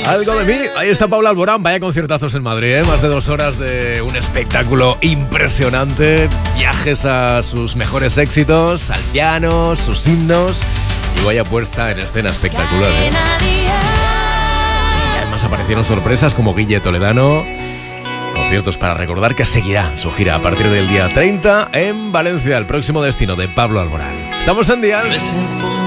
Algo de mí. Ahí está Paula Alborán. Vaya conciertazos en Madrid, ¿eh? Más de 2 horas de un espectáculo impresionante. Viajes a sus mejores éxitos, al piano, sus himnos. Y vaya puesta en escena espectacular, ¿eh? Y además aparecieron sorpresas como Guille Toledano. Conciertos para recordar, que seguirá su gira a partir del día 30 en Valencia, el próximo destino de Pablo Alborán. Estamos en Dial.